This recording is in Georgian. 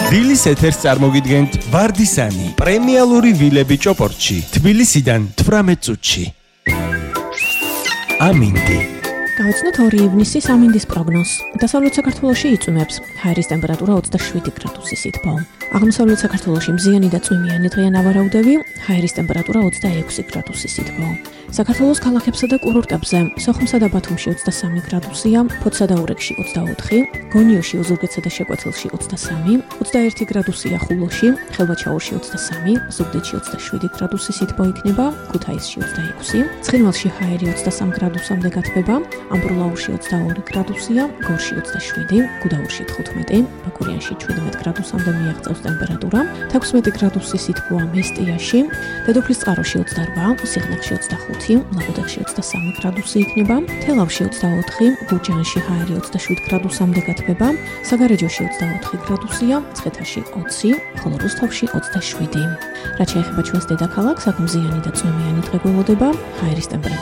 დილის ეთერს წარმოგიდგენთ ვარდისანი, პრემიალური ვილები ჭოპორტში, თბილისიდან 18 წუთში. ამინდი. გავიცნოთ 2 ივნისის ამინდის პროგნოზს. დასავლეთ საქართველოში იწვიმებს. ჰაერის ტემპერატურა 27 გრადუსი სითბო. აღმოსავლეთ საქართველოში მზიანი და წვიმიანი დღეა ნავარაუდები, ჰაერის ტემპერატურა 26 გრადუსი სითბო. საქართველოს ქალაქებსა და კურორტებზე, სოხუმსა და ბათუმში 23 გრადუსია, ფოთსა და ურეკში 24, გონიოში, ოზურგეთსა და შეკვეთილში 23, 21 გრადუსია ხულოში, ხელვაჩაურში 23, ზუგდიდში 27 გრადუსი სითბო იქნება, ქუთაისში 26, ცხინვალში ჰაერი 23 გრადუსამდე გათბება, ამბროლაურში 22 გრადუსია, გორში 27, გუდაურში 15, ბაკურიანში 17 გრადუსამდე მიაღწევს ტემპერატურა, 16 გრადუსი სითბოა მესტიაში, დედოფლის წყაროში 28, სიღნაღში 25, ლაგოდეხში 23 გრადუსი იქნება, თელავში 24, გურჯაანში ჰაერი 27 გრადუსამდე გათბება, საგარეჯოში 24 გრადუსია, მცხეთაში 20, ხოლო რუსთავში 27. რაც შეეხება ჩვენს დედაქალაქს, აქ მზიანი და წვიმიანი დღე გველოდება, ჰაერის ტემპერატურა